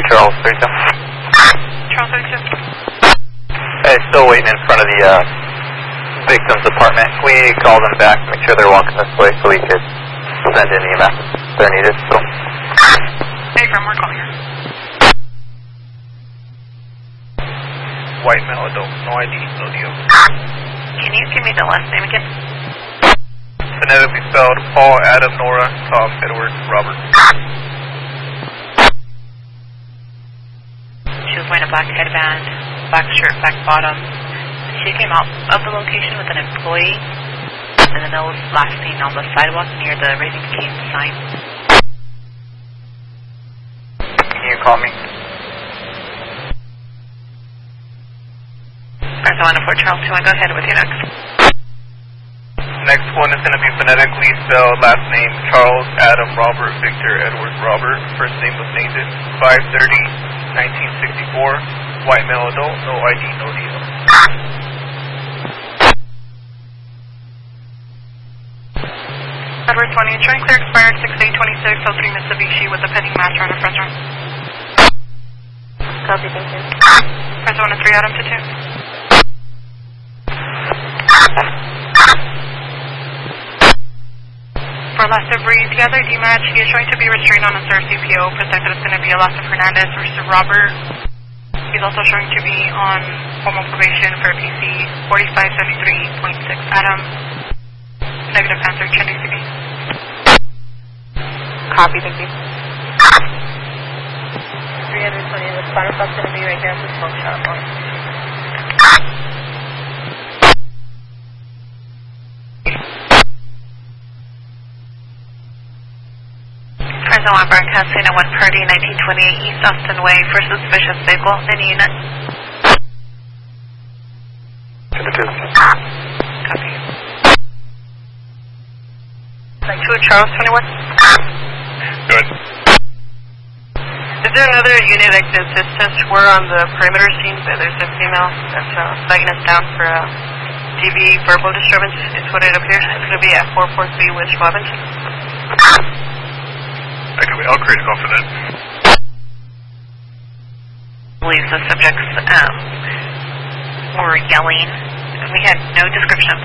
Charles 32. Charles 32. Hey, still waiting in front of the victim's apartment. Can we call them back, make sure they're walking this way so we could send in EMS if they're needed? So. Hey, from we're calling her. White male adult, no ID, no deal. Can you give me the last name again? Phonetically spelled Paul, Adam, Nora, Tom, Edward, Robert. She was wearing a black headband, black shirt, black bottom. She came out of the location with an employee, and then that was last seen on the sidewalk near the Raising Cane's sign. Can you call me? Alright, so on to Fort Charles, you want to go ahead with your next? Next one is going to be phonetically spelled last name Charles, Adam, Robert, Victor, Edward, Robert. First name was Nathan, 5/30/1964. White male adult, no ID, no deal. Edward 20, insurance clear expired 6/8/26, 03 Mitsubishi with a pending match on a front run. Copy, thank you. Press 1 to 3, Adam to 2. For last of breathe, the other D-match, he is showing to be restrained on a third CPO. Protected is going to be Alasa Fernandez versus Robert. He's also showing to be on formal probation for PC 4573.6. Adam, negative answer, can DCB. Copy, thank you. 320, the spinal stop's going to be right here at the smoke shop. Fresno on broadcast, Cena 1 Purdy, 1928 East Austin Way for suspicious vehicle. Any unit? Copy. Like 2 Charles 21? Good. Is there another unit that can assist us? We're on the perimeter scene, but there's a female that's flagging us down for DV verbal disturbance. It's what it appears. It's going to be at 443 West Robinson. I'll create a call for that. Believes the subjects were yelling. We had no description of